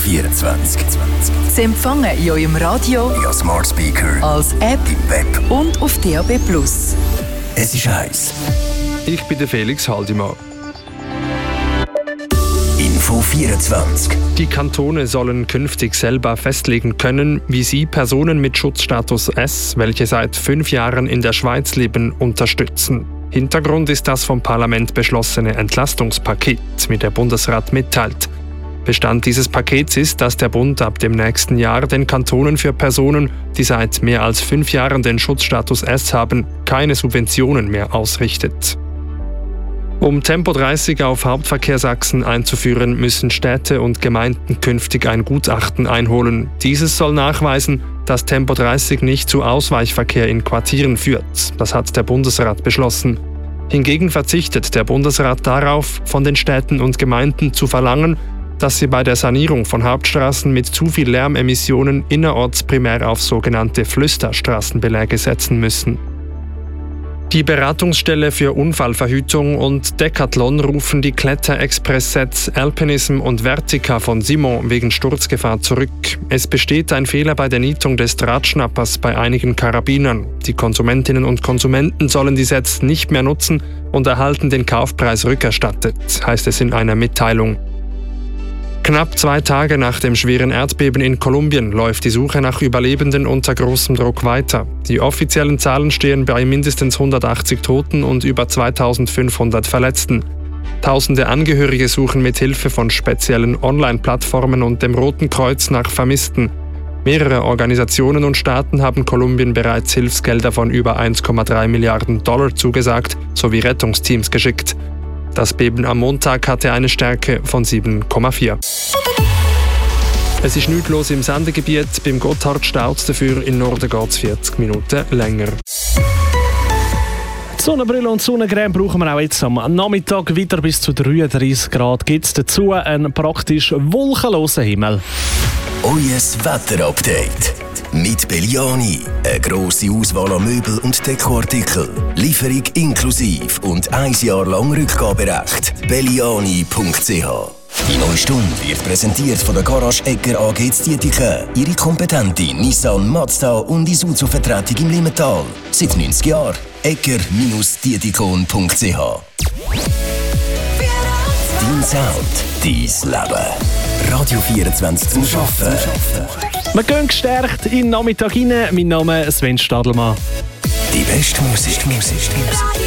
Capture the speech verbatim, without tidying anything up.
vierundzwanzig. Sie empfangen in eurem Radio, via Smart Speaker, als App im Web und auf D A B Plus. Es ist heiß. Ich bin der Felix Haldimann. Info vierundzwanzig. Die Kantone sollen künftig selber festlegen können, wie sie Personen mit Schutzstatus S, welche seit fünf Jahren in der Schweiz leben, unterstützen. Hintergrund ist das vom Parlament beschlossene Entlastungspaket, wie der Bundesrat mitteilt. Bestand dieses Pakets ist, dass der Bund ab dem nächsten Jahr den Kantonen für Personen, die seit mehr als fünf Jahren den Schutzstatus S haben, keine Subventionen mehr ausrichtet. Um Tempo dreißig auf Hauptverkehrsachsen einzuführen, müssen Städte und Gemeinden künftig ein Gutachten einholen. Dieses soll nachweisen, dass Tempo dreißig nicht zu Ausweichverkehr in Quartieren führt. Das hat der Bundesrat beschlossen. Hingegen verzichtet der Bundesrat darauf, von den Städten und Gemeinden zu verlangen, dass sie bei der Sanierung von Hauptstraßen mit zu viel Lärmemissionen innerorts primär auf sogenannte Flüsterstraßenbeläge setzen müssen. Die Beratungsstelle für Unfallverhütung und Decathlon rufen die Kletter-Express-Sets Alpinism und Vertica von Simon wegen Sturzgefahr zurück. Es besteht ein Fehler bei der Nietung des Drahtschnappers bei einigen Karabinern. Die Konsumentinnen und Konsumenten sollen die Sets nicht mehr nutzen und erhalten den Kaufpreis rückerstattet, heißt es in einer Mitteilung. Knapp zwei Tage nach dem schweren Erdbeben in Kolumbien läuft die Suche nach Überlebenden unter großem Druck weiter. Die offiziellen Zahlen stehen bei mindestens hundertachtzig Toten und über zweitausendfünfhundert Verletzten. Tausende Angehörige suchen mit Hilfe von speziellen Online-Plattformen und dem Roten Kreuz nach Vermissten. Mehrere Organisationen und Staaten haben Kolumbien bereits Hilfsgelder von über eins Komma drei Milliarden Dollar zugesagt sowie Rettungsteams geschickt. Das Beben am Montag hatte eine Stärke von sieben Komma vier. Es ist nichts los im Sendegebiet. Beim Gotthard staut es dafür. Im Norden geht es vierzig Minuten länger. Sonnenbrille und Sonnencreme brauchen wir auch jetzt am Nachmittag. Wieder bis zu dreiunddreißig Grad gibt es dazu einen praktisch wolkenlosen Himmel. Euer Wetterupdate. Mit Belliani. Eine grosse Auswahl an Möbel und Dekoartikeln. Lieferung inklusive und ein Jahr lang Rückgaberecht. belliani punkt c h. Die neue Stunde wird präsentiert von der Garage Egger A G Dietike. Ihre kompetente Nissan, Mazda und Isuzu-Vertretung im Limmental. Seit neunzig Jahren. egger Dietikon punkt c h. Dein Sound, dein Leben. Radio vierundzwanzig zum Arbeiten. Wir gehen gestärkt in den Nachmittag rein. Mein Name ist Sven Stadelmann. Die beste Musik. Musik.